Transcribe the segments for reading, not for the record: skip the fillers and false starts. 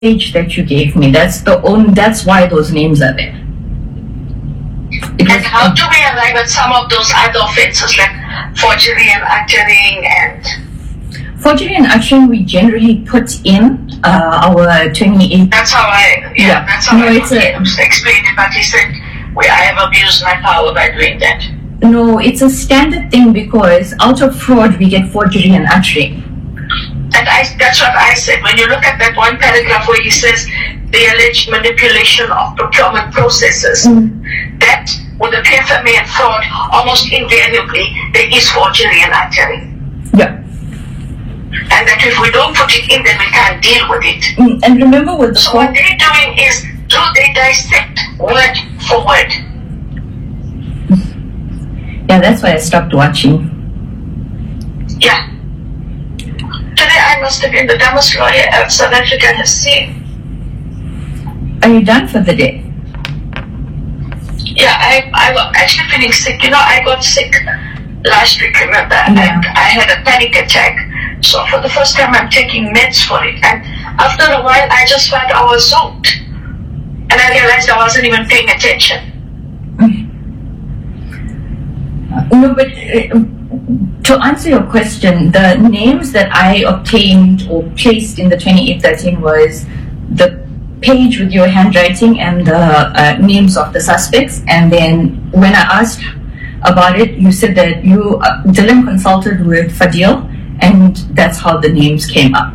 page that you gave me. That's why those names are there. And how do we arrive at some of those other offenses like forgery and uttering and... Forgery and uttering, we generally put in our 28. That's how that's how I explained it, but he said, I have abused my power by doing that. No, it's a standard thing because out of fraud, we get forgery and uttering. And that's what I said. When you look at that one paragraph where he says the alleged manipulation of procurement processes, that would appear for me and fraud almost invariably there is forgery and uttering. Yeah. And that if we don't put it in, then we can't deal with it. And remember what what they're doing is, do they dissect word for word? Yeah, that's why I stopped watching. Yeah. Today I must have been the dumbest lawyer South Africa has seen. Are you done for the day? Yeah, I was actually feeling sick. I got sick last week, remember? And I had a panic attack. So for the first time, I'm taking meds for it. And after a while, I just felt I was zoned. And I realized I wasn't even paying attention. No, but to answer your question, the names that I obtained or placed in the 2813 was the page with your handwriting and the names of the suspects. And then when I asked about it, you said that Dylan consulted with Fadil, and that's how the names came up.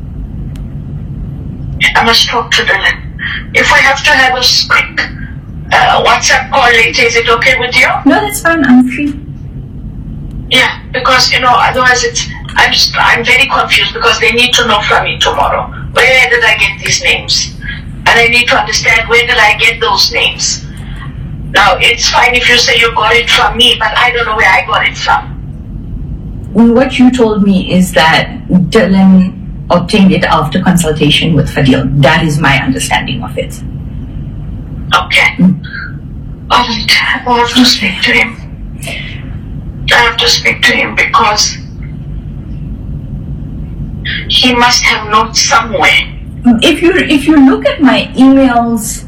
I must talk to Dylan. If we have to have a quick WhatsApp call later, is it okay with you? No, that's fine. I'm free. Yeah, because otherwise I'm very confused because they need to know from me tomorrow. Where did I get these names? And I need to understand where did I get those names. Now, it's fine if you say you got it from me, but I don't know where I got it from. What you told me is that Dylan obtained it after consultation with Fadil. That is my understanding of it. Okay. All right. I have to speak to him. I have to speak to him because he must have notes somewhere. If you look at my emails,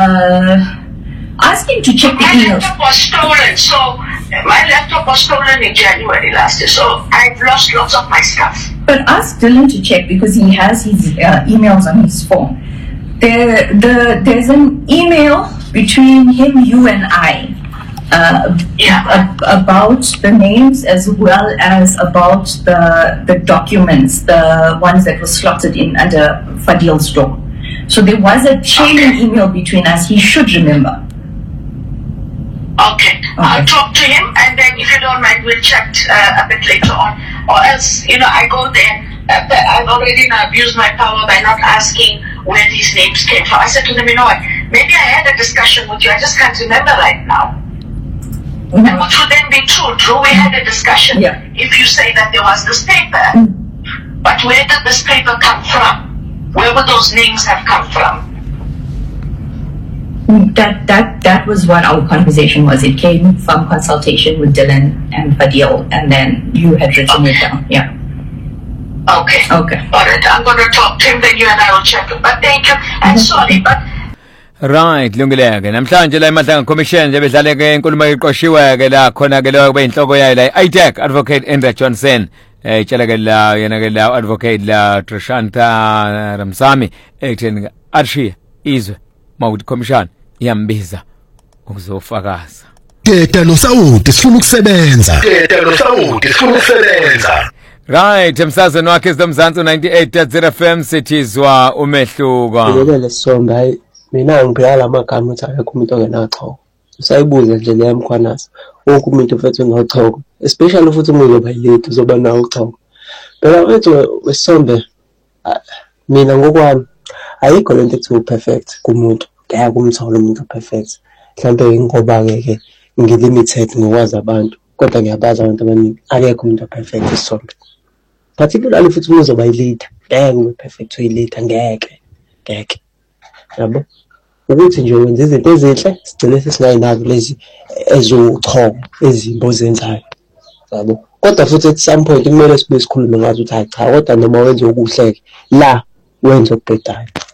ask him to check the emails. My laptop was stolen, so my laptop was stolen in January last year, so I've lost lots of my stuff. But ask Dylan to check because he has his emails on his phone. There's an email between him, you, and I about the names as well as about the documents, the ones that were slotted in under Fadil's door. So there was a chain email between us. He should remember. Okay. I'll talk to him, and then if you don't mind, we'll chat a bit later on. Or else, I go there. I've already abused my power by not asking where these names came from. I said to them, what? Maybe I had a discussion with you. I just can't remember right now. And which would then be true. Drew, we had a discussion. Yeah. If you say that there was this paper, but where did this paper come from? Where would those names have come from? That was what our conversation was. It came from consultation with Dylan and Fadil, and then you had written it down. Yeah. Okay. All right. I'm going to talk to him, then you and I will check it. But thank you. I'm sorry, but... Right, Lungileke. Namhlanje la imadlanga commission nje bedlale ke inkulumo eqoshiwe ke la khona ke lo kube inhloko yayo la iTech advocate Andrea Johnson itshela ke la yena ke la advocate la Trishanta Ramsami ekutheni Arshia izwe mawuthi commission iyambiza ukuzofakaza. Keta no Saudi sifuna ukusebenza. Right, emsazweni wakhe zomzansi 98.0 FM sithizwa umehluko. Ngilele Somba hayi mina ngiphela lamagama ukuthi akekho umuntu ongenaxhoko. Usayibuza nje le mkhwanasa. Wonke umuntu ufethu noxhoko. Especially futhi umuntu oba yileti uzoba nawo uxhoko. Phela wethu weSombe mina ngokwami ayikho lento ethi perfect kumuntu. Ngeke kumthola umuntu perfect. Mhlawumbe ngoba ke ngilimited ngokwazi abantu. Kodwa ngiyabaza abantu abaningi akekho umuntu perfect eSombe. Particularly futhi umuntu ozoba yileta. Ngeke ube perfect uyileta ngeke. Yabo? Ukuthi nje wenza izinto ezinhle sigcine sesingayinaki lezi ezochoko ezimbo zenzayo. Yabo? Kodwa futhi at some point kumele sibe sikhulume ngazo ukuthi cha kodwa noma wenza okuhleke la wenza okuqedayo.